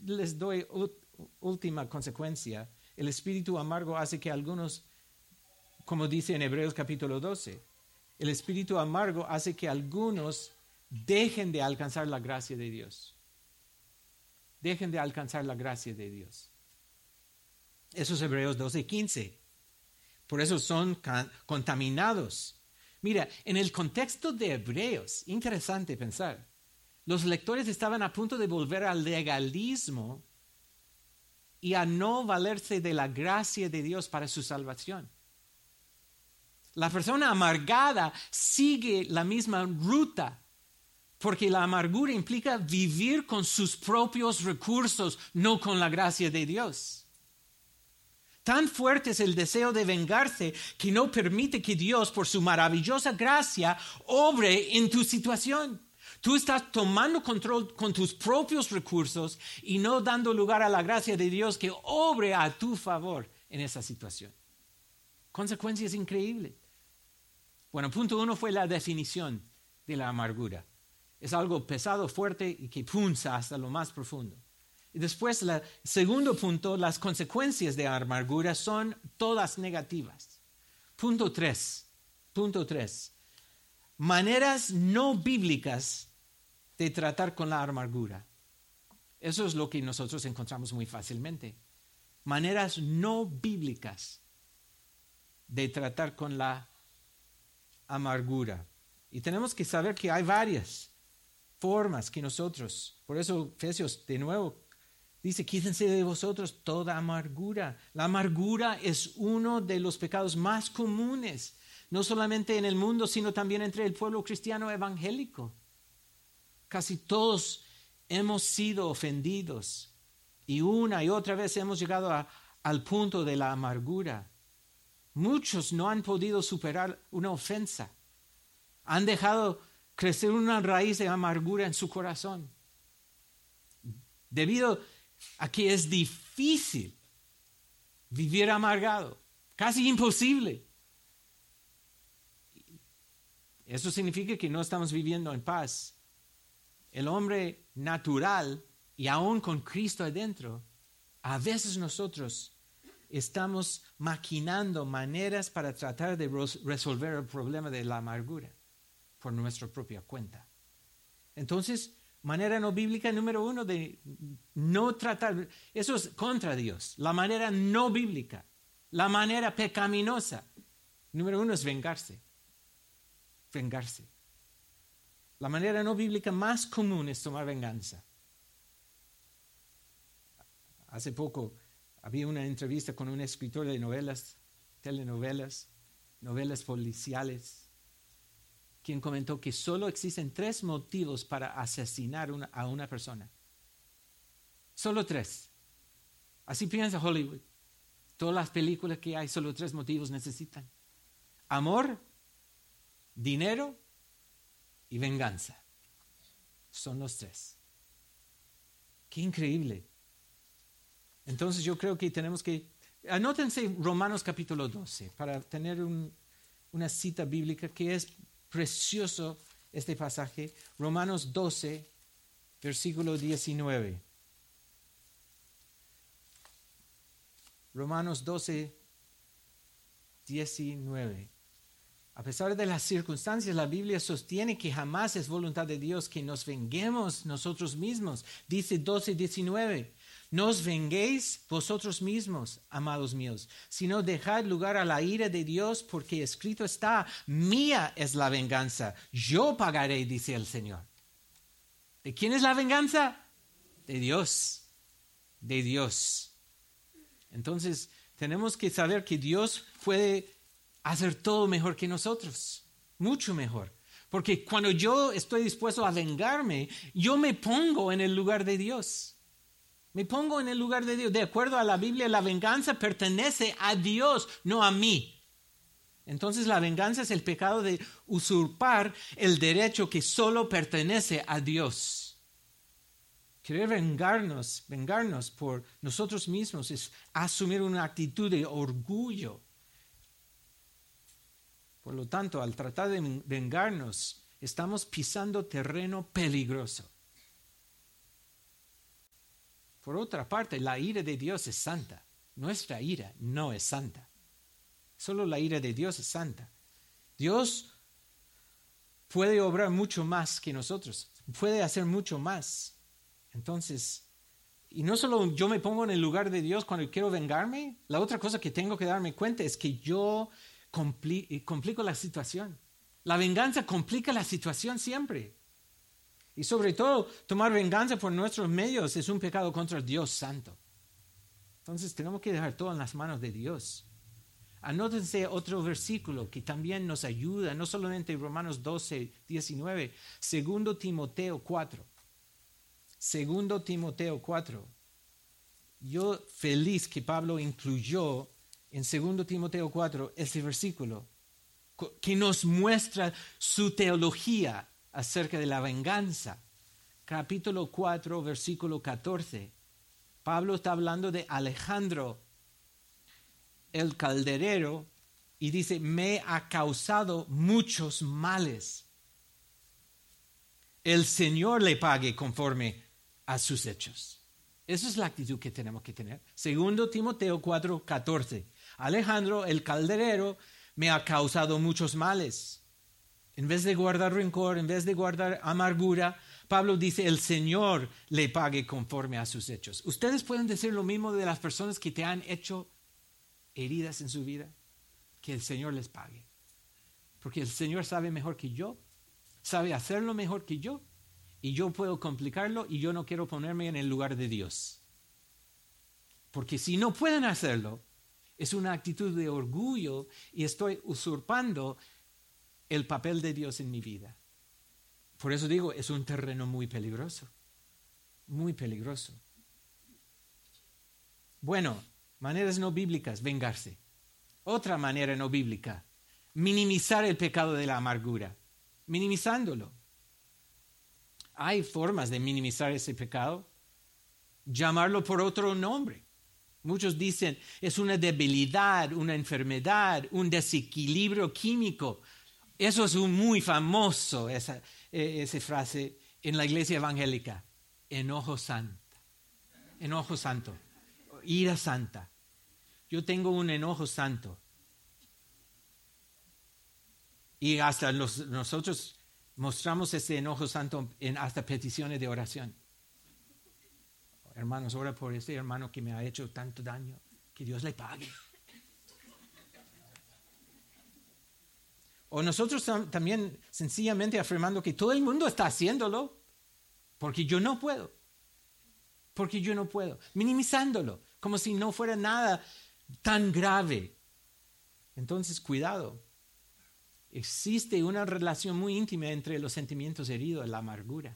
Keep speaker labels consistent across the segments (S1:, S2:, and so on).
S1: les doy última consecuencia. El espíritu amargo hace que algunos, como dice en Hebreos capítulo 12, el espíritu amargo hace que algunos dejen de alcanzar la gracia de Dios. Dejen de alcanzar la gracia de Dios. Eso es Hebreos 12:15. Por eso son contaminados. Mira, en el contexto de Hebreos, interesante pensar, los lectores estaban a punto de volver al legalismo y a no valerse de la gracia de Dios para su salvación. La persona amargada sigue la misma ruta, porque la amargura implica vivir con sus propios recursos, no con la gracia de Dios. Tan fuerte es el deseo de vengarse que no permite que Dios, por su maravillosa gracia, obre en tu situación. Tú estás tomando control con tus propios recursos y no dando lugar a la gracia de Dios que obre a tu favor en esa situación. Consecuencias increíbles. Bueno, punto 1 fue la definición de la amargura. Es algo pesado, fuerte y que punza hasta lo más profundo. Y después, el segundo punto, las consecuencias de la amargura son todas negativas. Punto 3. Maneras no bíblicas de tratar con la amargura. Eso es lo que nosotros encontramos muy fácilmente. Maneras no bíblicas de tratar con la amargura. Y tenemos que saber que hay varias formas que nosotros, por eso Efesios de nuevo dice, quítense de vosotros toda amargura. La amargura es uno de los pecados más comunes, no solamente en el mundo, sino también entre el pueblo cristiano evangélico. Casi todos hemos sido ofendidos y una y otra vez hemos llegado al punto de la amargura. Muchos no han podido superar una ofensa. Han dejado crecer una raíz de amargura en su corazón. Debido a que es difícil vivir amargado, casi imposible. Eso significa que no estamos viviendo en paz. El hombre natural, y aún con Cristo adentro, a veces nosotros estamos maquinando maneras para tratar de resolver el problema de la amargura por nuestra propia cuenta. Entonces, manera no bíblica número 1 de no tratar, eso es contra Dios. La manera no bíblica, la manera pecaminosa, número 1 es vengarse. Vengarse. La manera no bíblica más común es tomar venganza. Hace poco había una entrevista con un escritor de novelas, telenovelas, novelas policiales, quien comentó que solo existen 3 motivos para asesinar a una persona. Solo 3. Así piensa Hollywood. Todas las películas que hay, solo 3 motivos necesitan. Amor, dinero y venganza. Son los 3. Qué increíble. Entonces yo creo que tenemos que... Anótense Romanos capítulo 12 para tener una cita bíblica que es precioso este pasaje. Romanos 12, versículo 19. Romanos 12, 19. A pesar de las circunstancias, la Biblia sostiene que jamás es voluntad de Dios que nos venguemos nosotros mismos. Dice 12:19, no os venguéis vosotros mismos, amados míos, sino dejad lugar a la ira de Dios, porque escrito está, mía es la venganza, yo pagaré, dice el Señor. ¿De quién es la venganza? De Dios, de Dios. Entonces, tenemos que saber que Dios puede hacer todo mejor que nosotros, mucho mejor. Porque cuando yo estoy dispuesto a vengarme, yo me pongo en el lugar de Dios. Me pongo en el lugar de Dios. De acuerdo a la Biblia, la venganza pertenece a Dios, no a mí. Entonces la venganza es el pecado de usurpar el derecho que solo pertenece a Dios. Querer vengarnos por nosotros mismos es asumir una actitud de orgullo. Por lo tanto, al tratar de vengarnos, estamos pisando terreno peligroso. Por otra parte, la ira de Dios es santa. Nuestra ira no es santa. Solo la ira de Dios es santa. Dios puede obrar mucho más que nosotros. Puede hacer mucho más. Entonces, y no solo yo me pongo en el lugar de Dios cuando quiero vengarme, la otra cosa que tengo que darme cuenta es que yo complico la situación. La venganza complica la situación siempre. Y sobre todo, tomar venganza por nuestros medios es un pecado contra Dios santo. Entonces tenemos que dejar todo en las manos de Dios. Anótense otro versículo que también nos ayuda, no solamente Romanos 12, 19, 2 Timoteo 4. 2 Timoteo 4. Yo feliz que Pablo incluyó en 2 Timoteo 4 ese versículo que nos muestra su teología acerca de la venganza. Capítulo 4, versículo 14. Pablo está hablando de Alejandro, el calderero, y dice, me ha causado muchos males. El Señor le pague conforme a sus hechos. Esa es la actitud que tenemos que tener. 2 Timoteo 4, 14. Alejandro, el calderero, me ha causado muchos males. En vez de guardar rencor, en vez de guardar amargura, Pablo dice, el Señor le pague conforme a sus hechos. Ustedes pueden decir lo mismo de las personas que te han hecho heridas en su vida, que el Señor les pague. Porque el Señor sabe mejor que yo, sabe hacerlo mejor que yo, y yo puedo complicarlo y yo no quiero ponerme en el lugar de Dios. Porque si no pueden hacerlo, es una actitud de orgullo y estoy usurpando el papel de Dios en mi vida. Por eso digo, es un terreno muy peligroso. Muy peligroso. Bueno, maneras no bíblicas, vengarse. Otra manera no bíblica, minimizar el pecado de la amargura. Minimizándolo. Hay formas de minimizar ese pecado. Llamarlo por otro nombre. Muchos dicen, es una debilidad, una enfermedad, un desequilibrio químico. Eso es muy famoso, esa frase en la iglesia evangélica. Enojo santo, ira santa. Yo tengo un enojo santo. Y hasta nosotros mostramos ese enojo santo en hasta peticiones de oración. Hermanos, ora por ese hermano que me ha hecho tanto daño. Que Dios le pague. O nosotros también sencillamente afirmando que todo el mundo está haciéndolo porque yo no puedo. Porque yo no puedo. Minimizándolo, como si no fuera nada tan grave. Entonces, cuidado. Existe una relación muy íntima entre los sentimientos heridos y la amargura.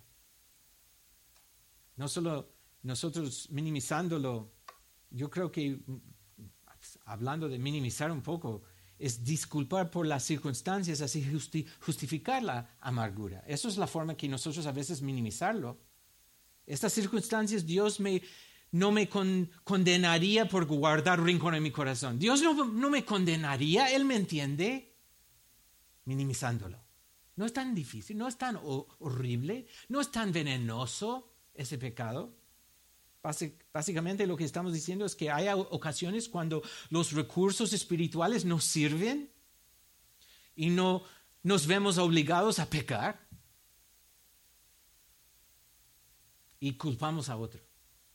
S1: No solo nosotros minimizándolo, yo creo que, hablando de minimizar un poco, es disculpar por las circunstancias, así justificar la amargura. Eso es la forma que nosotros a veces minimizarlo. Estas circunstancias Dios no me condenaría por guardar rencor en mi corazón. Dios no me condenaría, Él me entiende, minimizándolo. No es tan difícil, no es tan horrible, no es tan venenoso ese pecado. Básicamente lo que estamos diciendo es que hay ocasiones cuando los recursos espirituales nos sirven y no nos vemos obligados a pecar y culpamos a otro.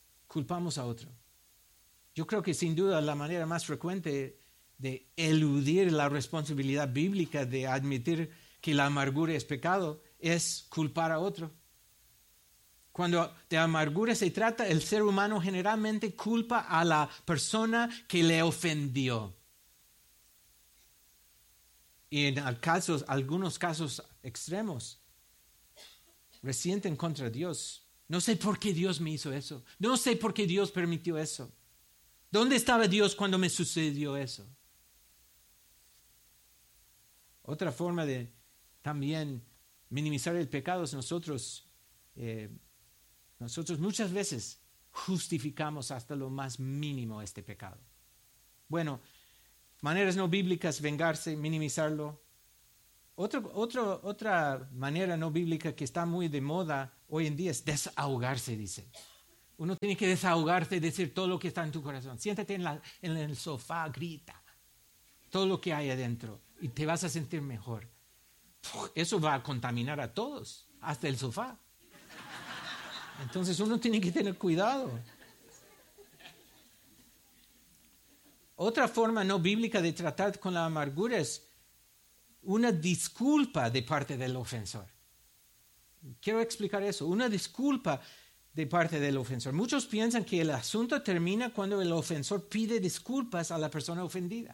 S1: Yo creo que sin duda la manera más frecuente de eludir la responsabilidad bíblica de admitir que la amargura es pecado es culpar a otro. Cuando de amargura se trata, el ser humano generalmente culpa a la persona que le ofendió. Y en algunos casos extremos, resienten contra Dios. No sé por qué Dios me hizo eso. No sé por qué Dios permitió eso. ¿Dónde estaba Dios cuando me sucedió eso? Otra forma de también minimizar el pecado es nosotros muchas veces justificamos hasta lo más mínimo este pecado. Bueno, maneras no bíblicas, vengarse, minimizarlo. Otra manera no bíblica que está muy de moda hoy en día es desahogarse, dice. Uno tiene que desahogarte y decir todo lo que está en tu corazón. Siéntate en el sofá, grita todo lo que hay adentro y te vas a sentir mejor. Eso va a contaminar a todos, hasta el sofá. Entonces uno tiene que tener cuidado. Otra forma no bíblica de tratar con la amargura es una disculpa de parte del ofensor. Quiero explicar eso. Una disculpa de parte del ofensor. Muchos piensan que el asunto termina cuando el ofensor pide disculpas a la persona ofendida.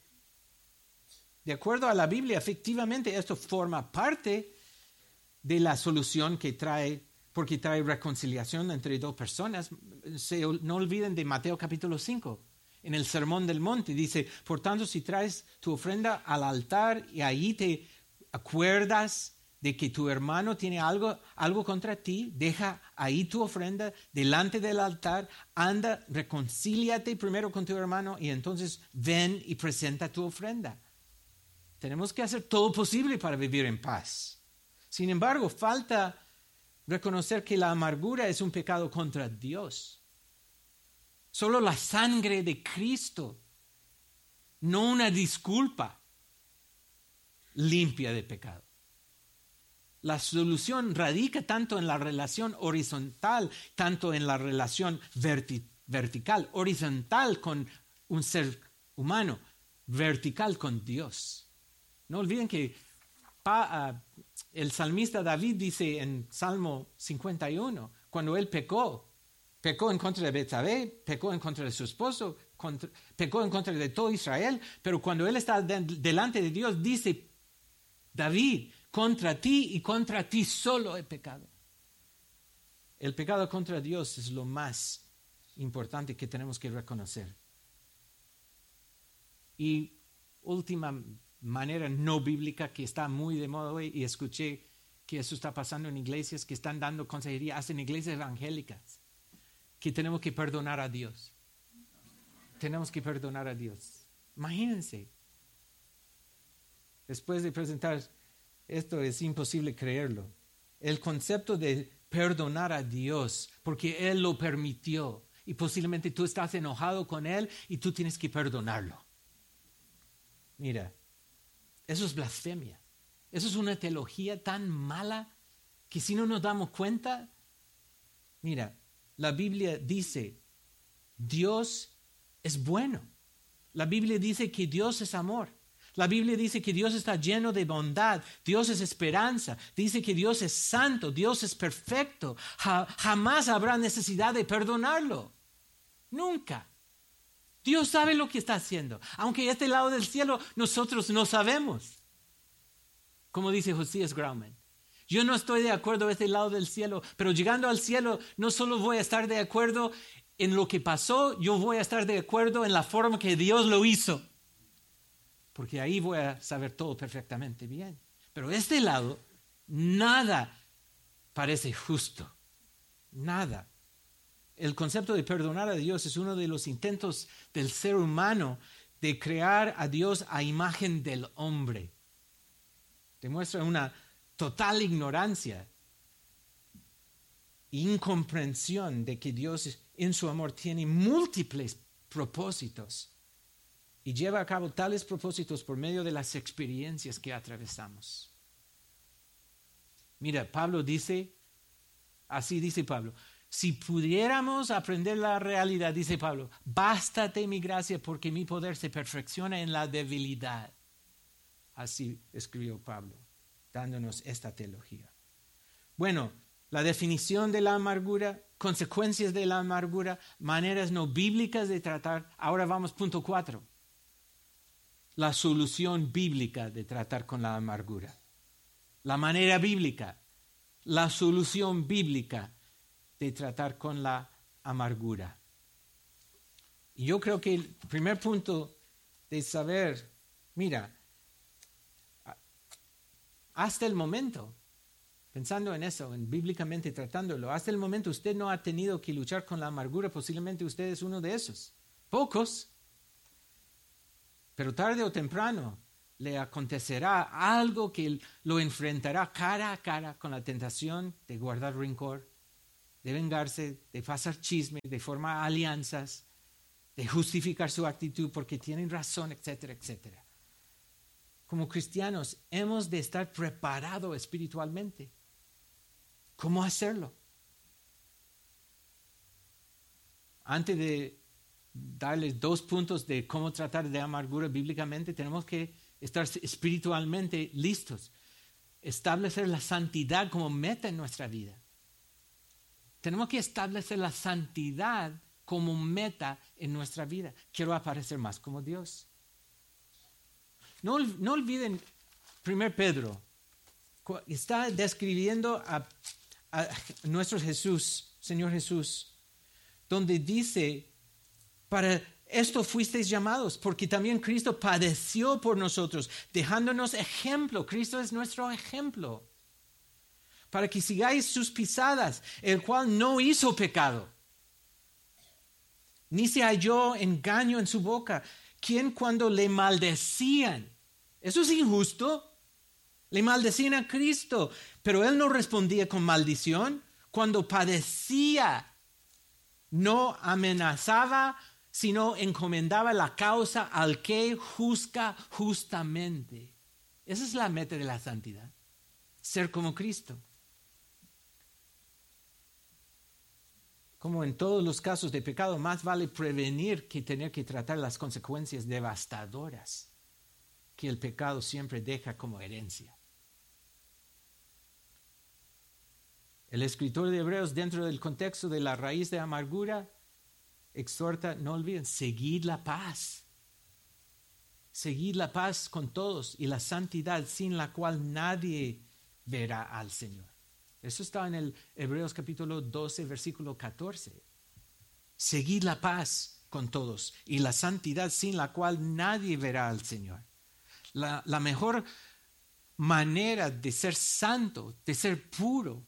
S1: De acuerdo a la Biblia, efectivamente esto forma parte de la solución que trae, porque trae reconciliación entre dos personas. No olviden de Mateo capítulo 5. En el Sermón del Monte dice, por tanto, si traes tu ofrenda al altar y ahí te acuerdas de que tu hermano tiene algo contra ti, deja ahí tu ofrenda delante del altar, anda, reconcíliate primero con tu hermano y entonces ven y presenta tu ofrenda. Tenemos que hacer todo posible para vivir en paz. Sin embargo, falta reconocer que la amargura es un pecado contra Dios. Solo la sangre de Cristo, no una disculpa, limpia de pecado. La solución radica tanto en la relación horizontal, tanto en la relación vertical, horizontal con un ser humano, vertical con Dios. No olviden que el salmista David dice en Salmo 51, cuando él pecó en contra de Betsabé, pecó en contra de su esposo, pecó en contra de todo Israel, pero cuando él está delante de Dios, dice David, contra ti y contra ti solo he pecado. El pecado contra Dios es lo más importante que tenemos que reconocer. Y última manera no bíblica que está muy de moda hoy, y escuché que eso está pasando en iglesias que están dando consejería, hasta en iglesias evangélicas, que tenemos que perdonar a Dios. Tenemos que perdonar a Dios. Imagínense. Después de presentar esto es imposible creerlo. El concepto de perdonar a Dios, porque Él lo permitió y posiblemente tú estás enojado con Él y tú tienes que perdonarlo. Mira, eso es blasfemia. Eso es una teología tan mala que si no nos damos cuenta, mira, la Biblia dice, Dios es bueno. La Biblia dice que Dios es amor. La Biblia dice que Dios está lleno de bondad, Dios es esperanza, dice que Dios es santo, Dios es perfecto. Jamás habrá necesidad de perdonarlo. Nunca. Dios sabe lo que está haciendo. Aunque este lado del cielo nosotros no sabemos. Como dice Josías Grauman. Yo no estoy de acuerdo a este lado del cielo, pero llegando al cielo no solo voy a estar de acuerdo en lo que pasó, yo voy a estar de acuerdo en la forma que Dios lo hizo. Porque ahí voy a saber todo perfectamente bien. Pero este lado, nada parece justo. Nada. El concepto de perdonar a Dios es uno de los intentos del ser humano de crear a Dios a imagen del hombre. Demuestra una total ignorancia, incomprensión de que Dios en su amor tiene múltiples propósitos y lleva a cabo tales propósitos por medio de las experiencias que atravesamos. Mira, Pablo dice, así dice Pablo, si pudiéramos aprender la realidad, dice Pablo, bástate mi gracia porque mi poder se perfecciona en la debilidad. Así escribió Pablo, dándonos esta teología. Bueno, la definición de la amargura, consecuencias de la amargura, maneras no bíblicas de tratar. Ahora vamos, punto 4. La solución bíblica de tratar con la amargura. La manera bíblica, la solución bíblica de tratar con la amargura. Y yo creo que el primer punto de saber, mira, hasta el momento, pensando en eso, en bíblicamente tratándolo, hasta el momento usted no ha tenido que luchar con la amargura, posiblemente usted es uno de esos. Pocos. Pero tarde o temprano le acontecerá algo que lo enfrentará cara a cara con la tentación de guardar rencor, de vengarse, de pasar chisme, de formar alianzas, de justificar su actitud porque tienen razón, etcétera, etcétera. Como cristianos hemos de estar preparados espiritualmente. ¿Cómo hacerlo? Antes de darles 2 puntos de cómo tratar de amargura bíblicamente, tenemos que estar espiritualmente listos. Establecer la santidad como meta en nuestra vida. Tenemos que establecer la santidad como meta en nuestra vida. Quiero aparecer más como Dios. No olviden 1 Pedro. Está describiendo a nuestro Jesús, Señor Jesús, donde dice, para esto fuisteis llamados, porque también Cristo padeció por nosotros, dejándonos ejemplo. Cristo es nuestro ejemplo. Para que sigáis sus pisadas, el cual no hizo pecado, ni se halló engaño en su boca, quien cuando le maldecían, eso es injusto, le maldecían a Cristo, pero él no respondía con maldición. Cuando padecía, no amenazaba, sino encomendaba la causa al que juzga justamente. Esa es la meta de la santidad, ser como Cristo. Como en todos los casos de pecado, más vale prevenir que tener que tratar las consecuencias devastadoras que el pecado siempre deja como herencia. El escritor de Hebreos, dentro del contexto de la raíz de amargura, exhorta, no olviden, seguid la paz. Seguid la paz con todos y la santidad sin la cual nadie verá al Señor. Eso está en el Hebreos capítulo 12, versículo 14. Seguid la paz con todos y la santidad sin la cual nadie verá al Señor. La mejor manera de ser santo, de ser puro,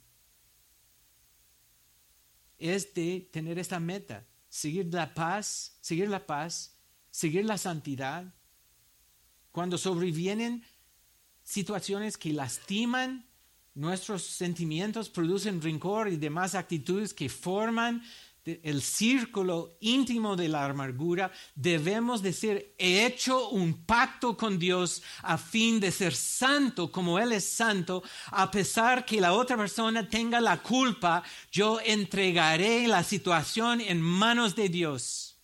S1: es de tener esta meta, seguir la paz, seguir la santidad. Cuando sobrevienen situaciones que lastiman nuestros sentimientos, producen rencor y demás actitudes que forman el círculo íntimo de la amargura, debemos decir, he hecho un pacto con Dios a fin de ser santo como Él es santo, a pesar que la otra persona tenga la culpa, yo entregaré la situación en manos de Dios.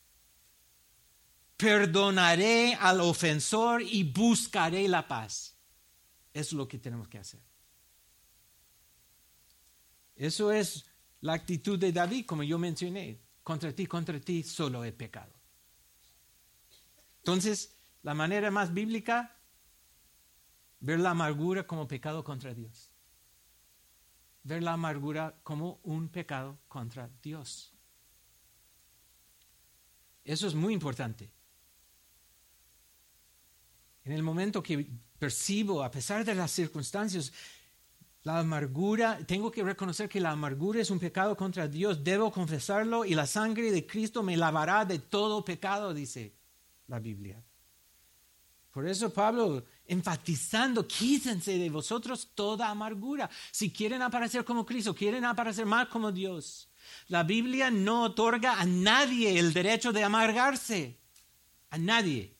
S1: Perdonaré al ofensor y buscaré la paz. Eso es lo que tenemos que hacer. Eso es la actitud de David, como yo mencioné. Contra ti solo he pecado. Entonces, la manera más bíblica, ver la amargura como pecado contra Dios. Ver la amargura como un pecado contra Dios. Eso es muy importante. En el momento que percibo, a pesar de las circunstancias, la amargura, tengo que reconocer que la amargura es un pecado contra Dios, debo confesarlo y la sangre de Cristo me lavará de todo pecado, dice la Biblia. Por eso Pablo, enfatizando, quítense de vosotros toda amargura. Si quieren aparecer como Cristo, quieren aparecer más como Dios. La Biblia no otorga a nadie el derecho de amargarse, a nadie.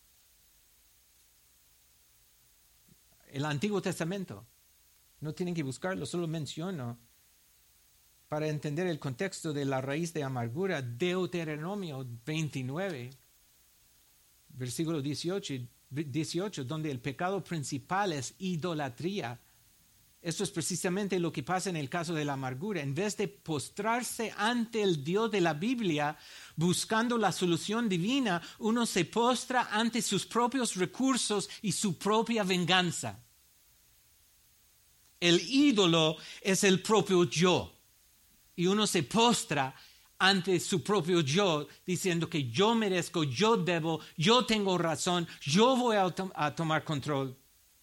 S1: El Antiguo Testamento. No tienen que buscarlo, solo menciono para entender el contexto de la raíz de amargura. Deuteronomio 29, versículo 18, donde el pecado principal es idolatría. Esto es precisamente lo que pasa en el caso de la amargura. En vez de postrarse ante el Dios de la Biblia, buscando la solución divina, uno se postra ante sus propios recursos y su propia venganza. El ídolo es el propio yo. Y uno se postra ante su propio yo, diciendo que yo merezco, yo debo, yo tengo razón, yo voy a tomar control.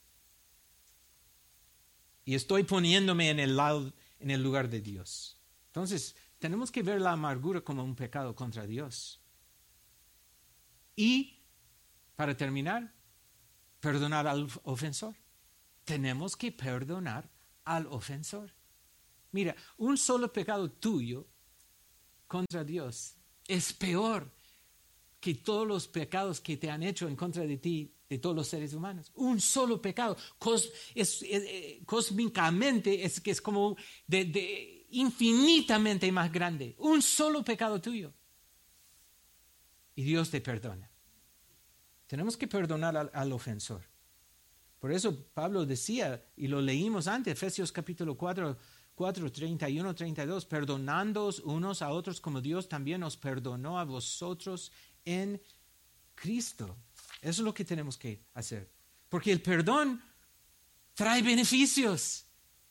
S1: Y estoy poniéndome en el lugar de Dios. Entonces, tenemos que ver la amargura como un pecado contra Dios. Y, para terminar, perdonar al ofensor. Tenemos que perdonar al ofensor. Mira, un solo pecado tuyo contra Dios es peor que todos los pecados que te han hecho en contra de ti, de todos los seres humanos. Un solo pecado. Cósmicamente es como de infinitamente más grande. Un solo pecado tuyo. Y Dios te perdona. Tenemos que perdonar al ofensor. Por eso Pablo decía, y lo leímos antes, Efesios capítulo 4, 31, 32, perdonándoos unos a otros como Dios también os perdonó a vosotros en Cristo. Eso es lo que tenemos que hacer. Porque el perdón trae beneficios.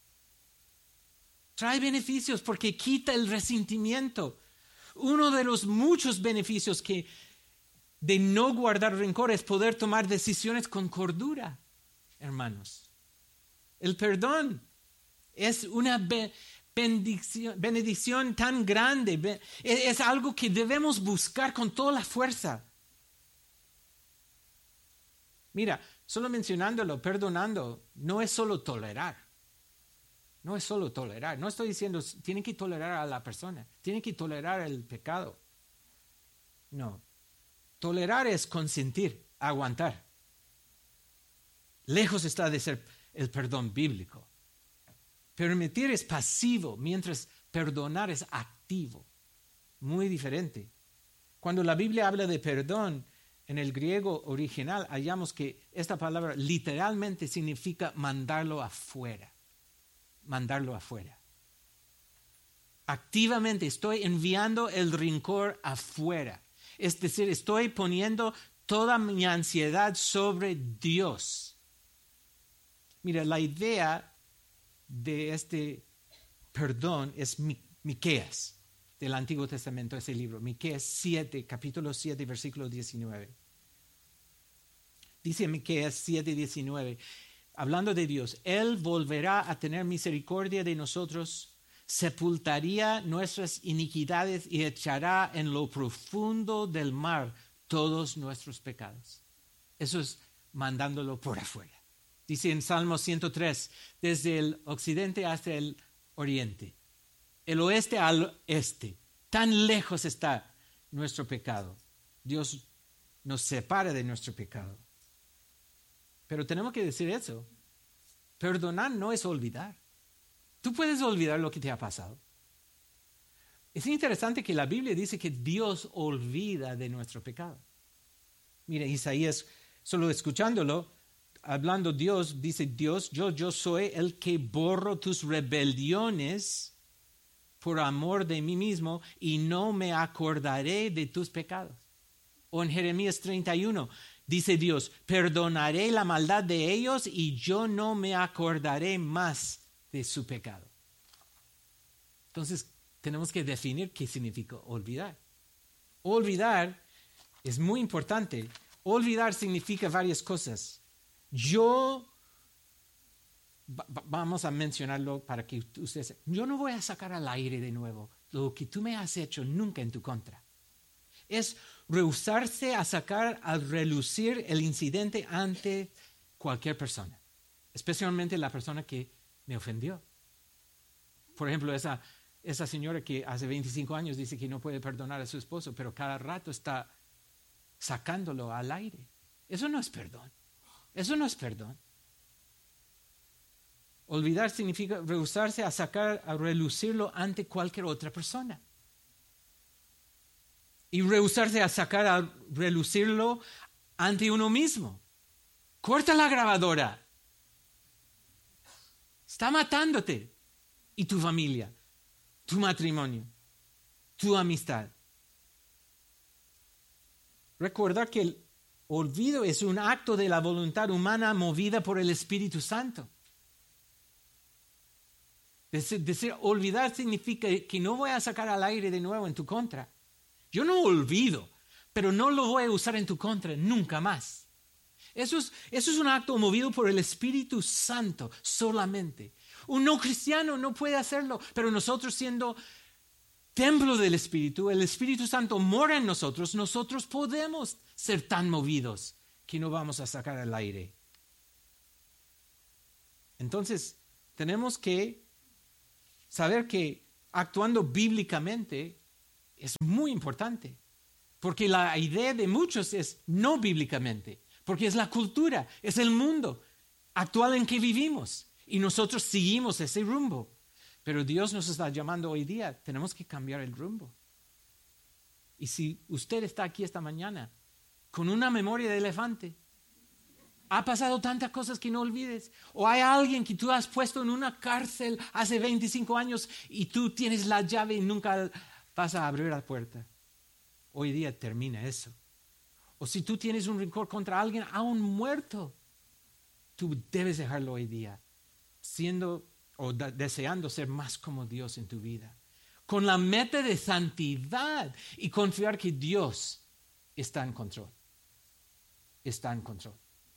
S1: Trae beneficios porque quita el resentimiento. Uno de los muchos beneficios de no guardar rencor es poder tomar decisiones con cordura, hermanos. El perdón es una bendición tan grande. Es algo que debemos buscar con toda la fuerza. Mira, solo mencionándolo, perdonando, no es solo tolerar. No es solo tolerar. No estoy diciendo, tienen que tolerar a la persona, tienen que tolerar el pecado. No. Tolerar es consentir, aguantar. Lejos está de ser el perdón bíblico. Permitir es pasivo, mientras perdonar es activo. Muy diferente. Cuando la Biblia habla de perdón, en el griego original hallamos que esta palabra literalmente significa mandarlo afuera. Mandarlo afuera. Activamente estoy enviando el rencor afuera. Es decir, estoy poniendo toda mi ansiedad sobre Dios. Mira, la idea de este perdón es Miqueas, del Antiguo Testamento, ese libro. Miqueas 7, capítulo 7, versículo 19. Dice Miqueas 7, 19. Hablando de Dios, Él volverá a tener misericordia de nosotros, sepultaría nuestras iniquidades y echará en lo profundo del mar todos nuestros pecados. Eso es mandándolo por afuera. Dice en Salmo 103, desde el occidente hasta el oriente, el oeste al este, tan lejos está nuestro pecado. Dios nos separa de nuestro pecado. Pero tenemos que decir eso. Perdonar no es olvidar. Tú puedes olvidar lo que te ha pasado. Es interesante que la Biblia dice que Dios olvida de nuestro pecado. Mira, Isaías, solo escuchándolo, hablando Dios, dice Dios, yo soy el que borro tus rebeliones por amor de mí mismo y no me acordaré de tus pecados. O en Jeremías 31, dice Dios, perdonaré la maldad de ellos y yo no me acordaré más de su pecado. Entonces, tenemos que definir qué significa olvidar. Olvidar es muy importante. Olvidar significa varias cosas. Vamos a mencionarlo para que ustedes, yo no voy a sacar al aire de nuevo lo que tú me has hecho nunca en tu contra. Es rehusarse a sacar al relucir el incidente ante cualquier persona, especialmente la persona que me ofendió. Por ejemplo, esa señora que hace 25 años dice que no puede perdonar a su esposo, pero cada rato está sacándolo al aire. Eso no es perdón. Eso no es perdón. Olvidar significa rehusarse a sacar, a relucirlo ante cualquier otra persona. Y rehusarse a sacar, a relucirlo ante uno mismo. Corta la grabadora. Está matándote. Y tu familia, tu matrimonio, tu amistad. Recordar que el olvido es un acto de la voluntad humana movida por el Espíritu Santo. Decir olvidar significa que no voy a sacar al aire de nuevo en tu contra. Yo no olvido, pero no lo voy a usar en tu contra nunca más. Eso es un acto movido por el Espíritu Santo solamente. Un no cristiano no puede hacerlo, pero nosotros siendo templo del Espíritu, el Espíritu Santo mora en nosotros, nosotros podemos ser tan movidos que no vamos a sacar al aire. Entonces, tenemos que saber que actuando bíblicamente es muy importante, porque la idea de muchos es no bíblicamente, porque es la cultura, es el mundo actual en que vivimos y nosotros seguimos ese rumbo. Pero Dios nos está llamando hoy día, tenemos que cambiar el rumbo. Y si usted está aquí esta mañana con una memoria de elefante, ha pasado tantas cosas que no olvides, o hay alguien que tú has puesto en una cárcel hace 25 años y tú tienes la llave y nunca vas a abrir la puerta. Hoy día termina eso. O si tú tienes un rencor contra alguien aún muerto, tú debes dejarlo hoy día, siendo o deseando ser más como Dios en tu vida, con la meta de santidad y confiar que Dios está en control. Está en control.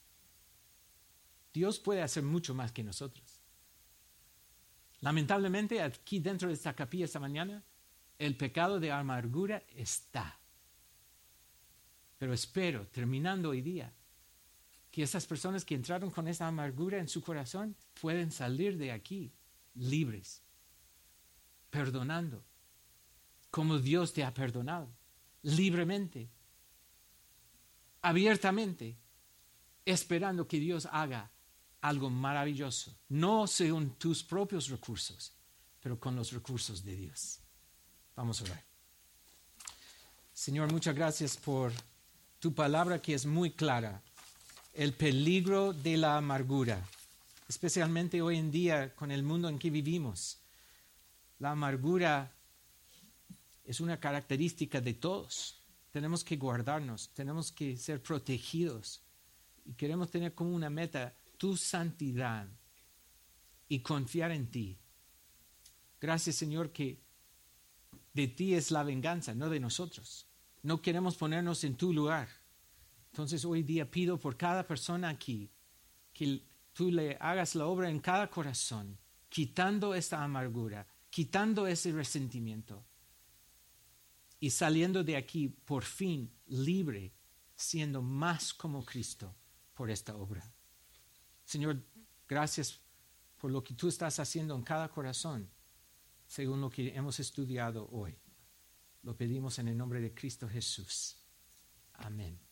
S1: Dios puede hacer mucho más que nosotros. Lamentablemente, aquí dentro de esta capilla esta mañana, el pecado de amargura está. Pero espero, terminando hoy día, que esas personas que entraron con esa amargura en su corazón pueden salir de aquí libres, perdonando, como Dios te ha perdonado, libremente, abiertamente, esperando que Dios haga algo maravilloso, no según tus propios recursos, pero con los recursos de Dios. Vamos a orar. Señor, muchas gracias por tu palabra que es muy clara. El peligro de la amargura, especialmente hoy en día con el mundo en que vivimos. La amargura es una característica de todos. Tenemos que guardarnos, tenemos que ser protegidos y queremos tener como una meta tu santidad y confiar en ti. Gracias, Señor, que de ti es la venganza, no de nosotros. No queremos ponernos en tu lugar. Entonces hoy día pido por cada persona aquí que tú le hagas la obra en cada corazón, quitando esta amargura, quitando ese resentimiento y saliendo de aquí por fin libre, siendo más como Cristo por esta obra. Señor, gracias por lo que tú estás haciendo en cada corazón, según lo que hemos estudiado hoy. Lo pedimos en el nombre de Cristo Jesús. Amén.